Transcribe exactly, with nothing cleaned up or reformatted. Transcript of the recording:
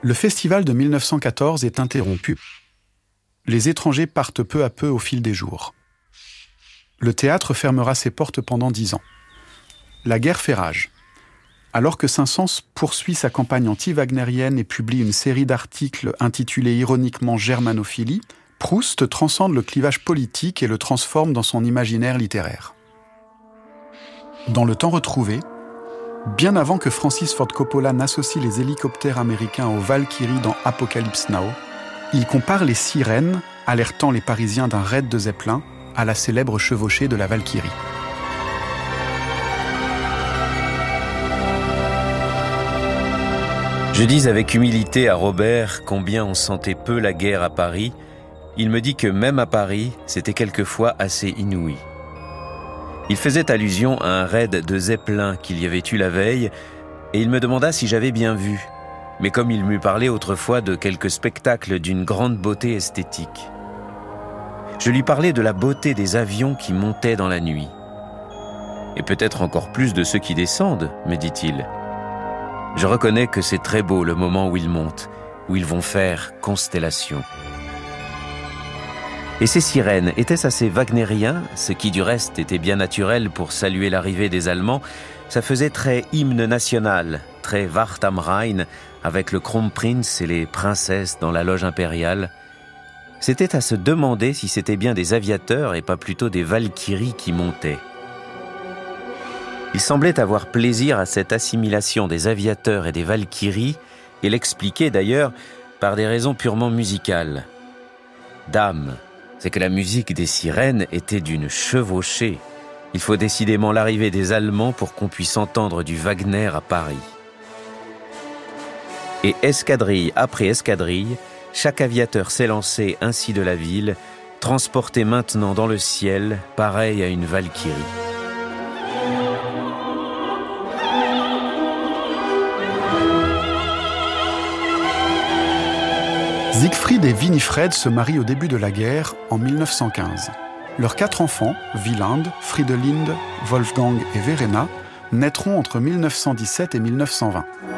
Le festival de mille neuf cent quatorze est interrompu. Les étrangers partent peu à peu au fil des jours. Le théâtre fermera ses portes pendant dix ans. La guerre fait rage. Alors que Saint-Saëns poursuit sa campagne anti-wagnérienne et publie une série d'articles intitulés ironiquement « Germanophilie », Proust transcende le clivage politique et le transforme dans son imaginaire littéraire. Dans Le Temps retrouvé, bien avant que Francis Ford Coppola n'associe les hélicoptères américains aux Valkyries dans Apocalypse Now, il compare les sirènes, alertant les Parisiens d'un raid de Zeppelin, à la célèbre chevauchée de la Valkyrie. Je dis avec humilité à Robert combien on sentait peu la guerre à Paris. Il me dit que même à Paris, c'était quelquefois assez inouï. Il faisait allusion à un raid de Zeppelin qu'il y avait eu la veille, et il me demanda si j'avais bien vu, mais comme il m'eût parlé autrefois de quelques spectacles d'une grande beauté esthétique. Je lui parlais de la beauté des avions qui montaient dans la nuit. Et peut-être encore plus de ceux qui descendent, me dit-il. Je reconnais que c'est très beau le moment où ils montent, où ils vont faire constellation. Et ces sirènes, étaient-ce assez wagnérien, ce qui du reste était bien naturel pour saluer l'arrivée des Allemands? Ça faisait très hymne national, très Wart am Rhein, avec le Kronprinz et les princesses dans la loge impériale. C'était à se demander si c'était bien des aviateurs et pas plutôt des Valkyries qui montaient. Il semblait avoir plaisir à cette assimilation des aviateurs et des Valkyries, et l'expliquait d'ailleurs par des raisons purement musicales. Dame, c'est que la musique des sirènes était d'une chevauchée. Il faut décidément l'arrivée des Allemands pour qu'on puisse entendre du Wagner à Paris. Et escadrille après escadrille, chaque aviateur s'élançait ainsi de la ville, transporté maintenant dans le ciel, pareil à une Valkyrie. Siegfried et Winifred se marient au début de la guerre, en mille neuf cent quinze. Leurs quatre enfants, Wieland, Fridolinde, Wolfgang et Verena, naîtront entre mille neuf cent dix-sept et mille neuf cent vingt.